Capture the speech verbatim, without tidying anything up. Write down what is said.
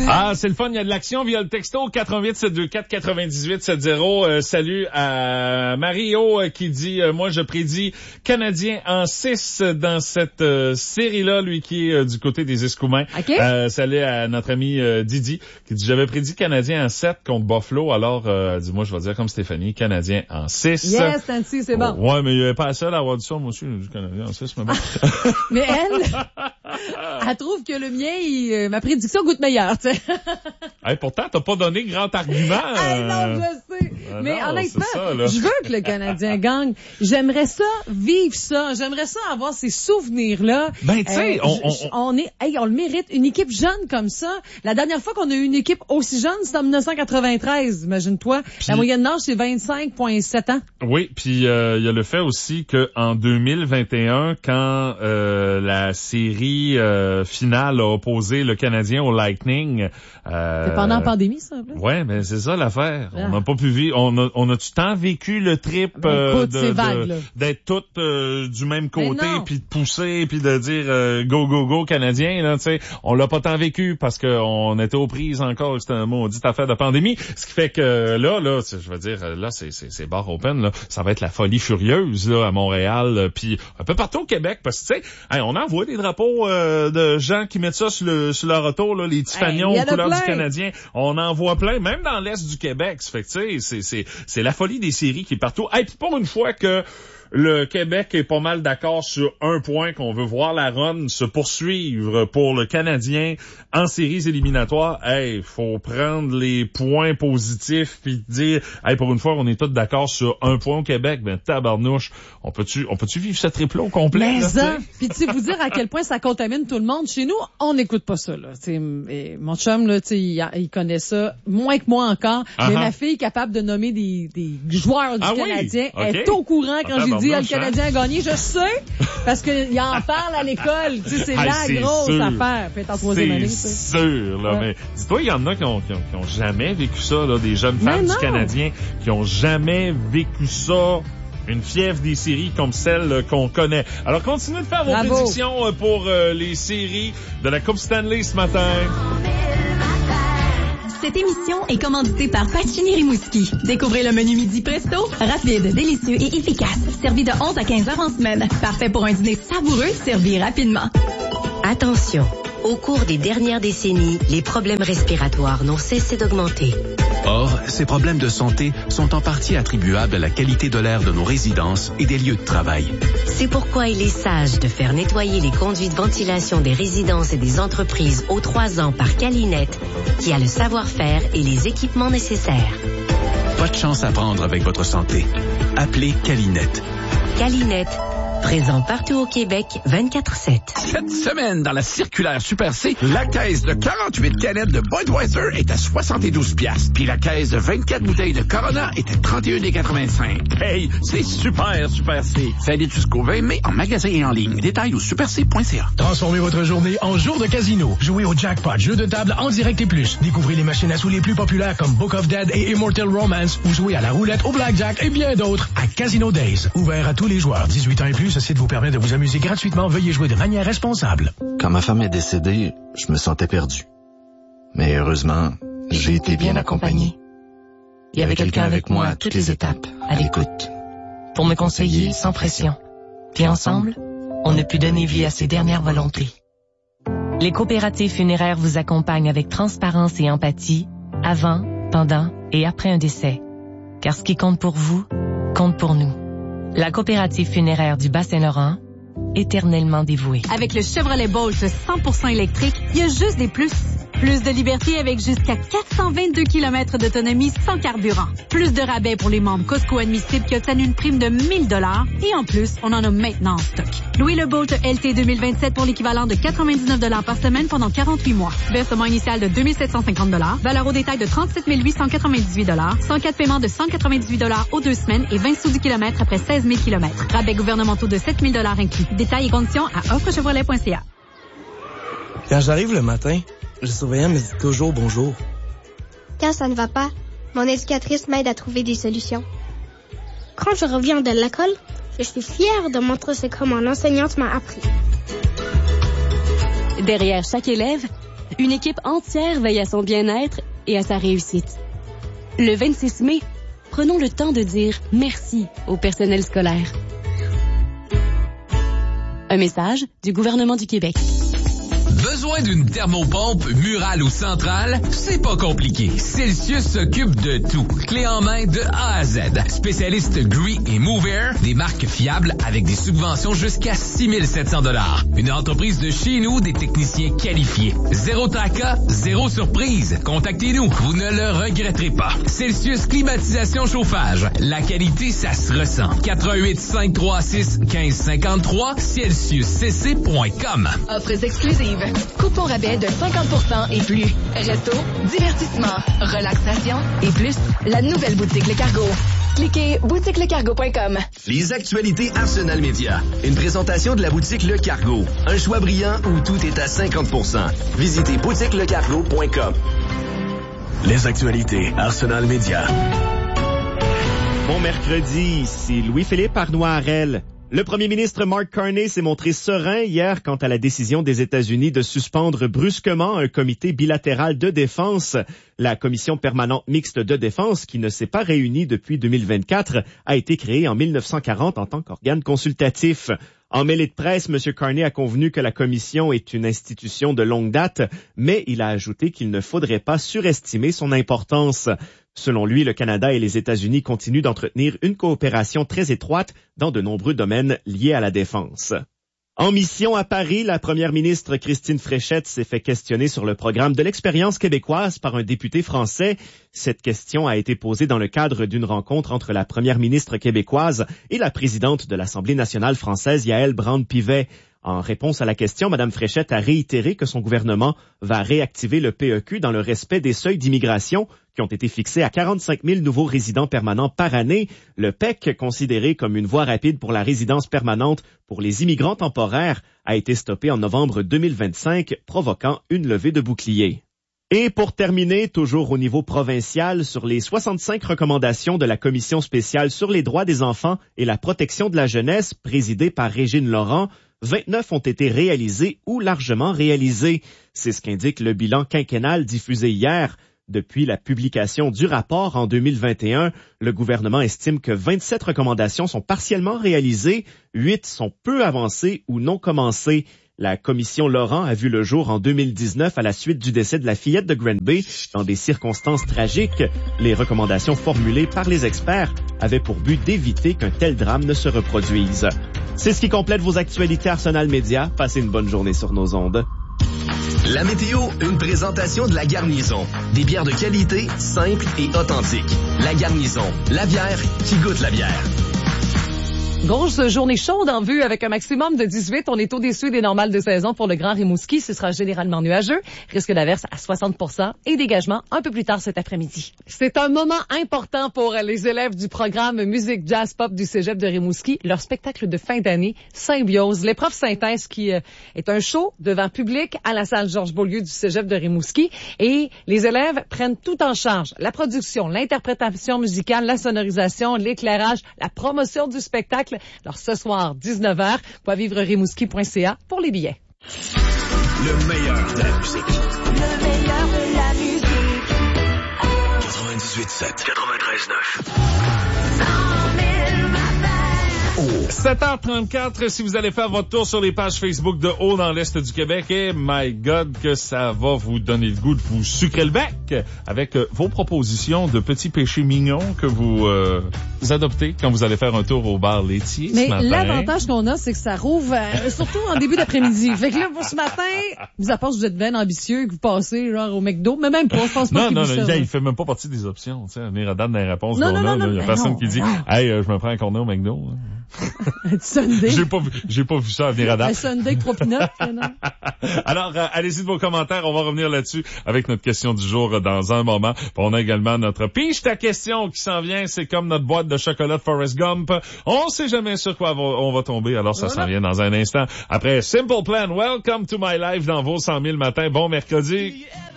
Ah, c'est le fun, il y a de l'action via le texto quatre huit sept deux quatre quatre-vingt-dix-huit soixante. Euh, salut à Mario euh, qui dit euh, moi je prédis Canadien en six dans cette euh, série-là, lui qui est euh, du côté des Escoumins. Okay. Euh, salut à notre ami euh, Didi qui dit j'avais prédit Canadien en sept contre Buffalo, alors euh, dis-moi je vais dire comme Stéphanie, Canadien en six. Yes, Nancy, c'est bon. Oh, ouais, mais il n'y avait pas la seule à avoir dit ça, moi aussi, j'ai dit Canadien en six, mais bon. Mais elle, elle trouve que le mien, il, euh, ma prédiction goûte meilleure, tu sais. Hey, pourtant, t'as pas donné grand argument. Hey, non, je sais. Euh, mais non, honnêtement, ça, je veux que le Canadien gagne. J'aimerais ça, vivre ça. J'aimerais ça avoir ces souvenirs-là. Ben, tu sais, euh, on, on, on est, hey, on le mérite. Une équipe jeune comme ça. La dernière fois qu'on a eu une équipe aussi jeune, c'était en dix-neuf cent quatre-vingt-treize, imagine-toi. Pis, la moyenne d'âge, c'est vingt-cinq virgule sept ans. Oui, puis il euh, y a le fait aussi que en deux mille vingt et un, quand euh, la série euh, finale a opposé le Canadien au Lightning... Euh, c'est pendant la pandémie, ça, en plus. Ouais, mais c'est ça l'affaire. Ah. On n'a pas pu vivre... On a, on a-tu tant vécu le trip ben, écoute, euh, de, vague, de, d'être toutes euh, du même côté, ben puis de pousser, puis de dire euh, go, go, go, Canadien, là, tu sais. On l'a pas tant vécu parce qu'on était aux prises encore. C'était un maudite affaire de pandémie. Ce qui fait que là, là, je veux dire, là, c'est, c'est, c'est bar open, là. Ça va être la folie furieuse, là, à Montréal, puis un peu partout au Québec, parce que, tu sais, hey, on envoie des drapeaux euh, de gens qui mettent ça sur, le, sur leur auto, là, les petits fanions hey, aux couleurs plein. du Canadien. On en voit plein, même dans l'Est du Québec. Ça fait que, tu sais, c'est, c'est, c'est la folie des séries qui est partout. Hey, puis pour une fois que le Québec est pas mal d'accord sur un point, qu'on veut voir la run se poursuivre pour le Canadien en séries éliminatoires. Hey, faut prendre les points positifs puis dire, hey, pour une fois, on est tous d'accord sur un point au Québec. Ben, tabarnouche, on peut-tu, on peut-tu vivre ce trip-là au complet? Mais là, ça, puis tu sais, vous dire à quel point ça contamine tout le monde. Chez nous, on n'écoute pas ça, là. T'sais, mon chum, là, tu sais, il, il connaît ça moins que moi encore. Uh-huh. Mais ma fille est capable de nommer des, des joueurs du ah Canadien. Oui? Okay. Elle est au courant quand ah, j'ai bon, dit, bon, ah, le Canadien a gagné. Je sais, parce qu'il en parle à l'école. Tu sais, c'est ah, la c'est grosse sûr. affaire. Puis en troisième année, c'est sûr, là. Ouais. Mais dis-toi, il y en a qui ont, qui ont, qui ont jamais vécu ça, là, des jeunes femmes du Canadien qui ont jamais vécu ça. Une fièvre des séries comme celle qu'on connaît. Alors, continuez de faire vos Bravo. prédictions pour euh, les séries de la Coupe Stanley ce matin. Cette émission est commanditée par Pacini Rimouski. Découvrez le menu midi presto, rapide, délicieux et efficace. Servi de onze à quinze heures en semaine. Parfait pour un dîner savoureux, servi rapidement. Attention, au cours des dernières décennies, les problèmes respiratoires n'ont cessé d'augmenter. Or, ces problèmes de santé sont en partie attribuables à la qualité de l'air de nos résidences et des lieux de travail. C'est pourquoi il est sage de faire nettoyer les conduits de ventilation des résidences et des entreprises aux trois ans par Calinet, qui a le savoir-faire et les équipements nécessaires. Pas de chance à prendre avec votre santé. Appelez Calinet. Calinet, présent partout au Québec, vingt-quatre sept. Cette semaine, dans la circulaire Super C, la caisse de quarante-huit canettes de Budweiser est à soixante-douze piastres. Puis la caisse de vingt-quatre bouteilles de Corona est à trente et un quatre-vingt-cinq. Hey, c'est super, Super C. Valide jusqu'au vingt mai en magasin et en ligne. Détails au super c point c a. Transformez votre journée en jour de casino. Jouez au jackpot, jeu de table en direct et plus. Découvrez les machines à sous les plus populaires comme Book of Dead et Immortal Romance, ou jouez à la roulette, au blackjack et bien d'autres à Casino Days. Ouvert à tous les joueurs, dix-huit ans et plus. Ce site vous permet de vous amuser gratuitement. Veuillez jouer de manière responsable. Quand ma femme est décédée, je me sentais perdu. Mais heureusement, j'ai été bien accompagné. Il y avait quelqu'un avec moi à toutes les étapes, à l'écoute. Pour me conseiller sans pression. Puis ensemble, on a pu donner vie à ses dernières volontés. Les coopératives funéraires vous accompagnent avec transparence et empathie, avant, pendant et après un décès. Car ce qui compte pour vous, compte pour nous. La coopérative funéraire du Bas-Saint-Laurent, éternellement dévouée. Avec le Chevrolet Bolt cent pour cent électrique, il y a juste des plus. Plus de liberté avec jusqu'à quatre cent vingt-deux kilomètres d'autonomie sans carburant. Plus de rabais pour les membres Costco admissibles qui obtiennent une prime de mille dollars. Et en plus, on en a maintenant en stock. Louez le Bolt L T deux mille vingt-sept pour l'équivalent de quatre-vingt-dix-neuf dollars par semaine pendant quarante-huit mois. Versement initial de deux mille sept cent cinquante dollars. Valeur au détail de trente-sept mille huit cent quatre-vingt-dix-huit dollars. cent quatre paiements de cent quatre-vingt-dix-huit dollars aux deux semaines et vingt sous du kilomètre après seize mille kilomètres. Rabais gouvernementaux de sept mille dollars inclus. Détails et conditions à offre chevrolet point c a. Quand j'arrive le matin, le surveillant me dit toujours bonjour. Quand ça ne va pas, mon éducatrice m'aide à trouver des solutions. Quand je reviens de l'école, je suis fière de montrer ce que mon enseignante m'a appris. Derrière chaque élève, Une équipe entière veille à son bien-être et à sa réussite. Le vingt-six mai, prenons le temps de dire merci au personnel scolaire. Un message du gouvernement du Québec. Besoin d'une thermopompe murale ou centrale? C'est pas compliqué. Celsius s'occupe de tout. Clé en main de A à Z. Spécialiste Gree et Move Air, des marques fiables avec des subventions jusqu'à six mille sept cents dollars. Une entreprise de chez nous, des techniciens qualifiés. Zéro tracas, zéro surprise. Contactez-nous, vous ne le regretterez pas. Celsius Climatisation Chauffage. La qualité, ça se ressent. quatre un huit, cinq trois six, un cinq cinq trois, celsius c c point com. Offres exclusives. Coupon rabais de cinquante pour cent et plus. Resto, divertissement, relaxation et plus. La nouvelle boutique Le Cargo. Cliquez boutique le cargo point com. Les actualités Arsenal Média. Une présentation de la boutique Le Cargo. Un choix brillant où tout est à cinquante pour cent. Visitez boutique le cargo point com. Les actualités Arsenal Média. Bon mercredi, ici Louis-Philippe Arnois-Harel. Le premier ministre Mark Carney s'est montré serein hier quant à la décision des États-Unis de suspendre brusquement un comité bilatéral de défense. La commission permanente mixte de défense, qui ne s'est pas réunie depuis deux mille vingt-quatre, a été créée en mille neuf cent quarante en tant qu'organe consultatif. En mêlée de presse, M. Carney a convenu que la commission est une institution de longue date, mais il a ajouté qu'il ne faudrait pas surestimer son importance. Selon lui, le Canada et les États-Unis continuent d'entretenir une coopération très étroite dans de nombreux domaines liés à la défense. En mission à Paris, la première ministre Christine Fréchette s'est fait questionner sur le programme de l'expérience québécoise par un député français. Cette question a été posée dans le cadre d'une rencontre entre la première ministre québécoise et la présidente de l'Assemblée nationale française, Yaël Braun-Pivet. En réponse à la question, Mme Fréchette a réitéré que son gouvernement va réactiver le P E Q dans le respect des seuils d'immigration qui ont été fixés à quarante-cinq mille nouveaux résidents permanents par année. Le P E C, considéré comme une voie rapide pour la résidence permanente pour les immigrants temporaires, a été stoppé en novembre deux mille vingt-cinq, provoquant une levée de boucliers. Et pour terminer, toujours au niveau provincial, sur les soixante-cinq recommandations de la Commission spéciale sur les droits des enfants et la protection de la jeunesse, présidée par Régine Laurent, vingt-neuf ont été réalisés ou largement réalisés. C'est ce qu'indique le bilan quinquennal diffusé hier. Depuis la publication du rapport en deux mille vingt et un, le gouvernement estime que vingt-sept recommandations sont partiellement réalisées, huit sont peu avancées ou non commencées. La commission Laurent a vu le jour en deux mille dix-neuf à la suite du décès de la fillette de Granby dans des circonstances tragiques. Les recommandations formulées par les experts avaient pour but d'éviter qu'un tel drame ne se reproduise. C'est ce qui complète vos actualités Arsenal Média. Passez une bonne journée sur nos ondes. La météo, une présentation de La Garnison. Des bières de qualité, simples et authentiques. La Garnison, la bière qui goûte la bière. Grosse journée chaude en vue avec un maximum de dix-huit. On est au-dessus des normales de saison pour le Grand Rimouski. Ce sera généralement nuageux. Risque d'averse à soixante pour cent et dégagement un peu plus tard cet après-midi. C'est un moment important pour les élèves du programme Musique Jazz Pop du Cégep de Rimouski. Leur spectacle de fin d'année, Symbiose, l'épreuve synthèse qui euh, est un show devant public à la salle Georges Beaulieu du Cégep de Rimouski. Et les élèves prennent tout en charge. La production, l'interprétation musicale, la sonorisation, l'éclairage, la promotion du spectacle. Alors ce soir, dix-neuf heures, quoi vivre rimouski point c a pour les billets. Le meilleur de la musique. Le meilleur de la musique. quatre-vingt-dix-huit sept. quatre-vingt-treize neuf. sept heures trente-quatre, si vous allez faire votre tour sur les pages Facebook de Haut dans l'Est du Québec, et my God, que ça va vous donner le goût de vous sucrer le bec avec euh, vos propositions de petits péchés mignons que vous, euh, vous adoptez quand vous allez faire un tour au bar laitier Mais ce matin. l'avantage qu'on a, c'est que ça rouvre euh, surtout en début d'après-midi. Fait que là, pour ce matin, vous à part que vous êtes bien ambitieux, que vous passez genre au McDo, mais même pas, je pense pas Non, qu'il non, vous non, serve. il fait même pas partie des options, tu sais, venir à date dans les réponses Non, qu'on non, a, non, il y a non, personne non. qui dit « Hey, euh, je me prends un cornet au McDo. Hein. » Sunday. J'ai pas vu, j'ai pas vu ça venir à date. Un Sunday trois pinottes, non? Alors, euh, allez-y de vos commentaires. On va revenir là-dessus avec notre question du jour euh, dans un moment. Puis on a également notre Piche ta question qui s'en vient. C'est comme notre boîte de chocolat de Forrest Gump. On sait jamais sur quoi on va tomber. Alors, ça voilà. S'en vient dans un instant. Après Simple Plan, Welcome to My Life dans vos cent mille matins. Bon mercredi.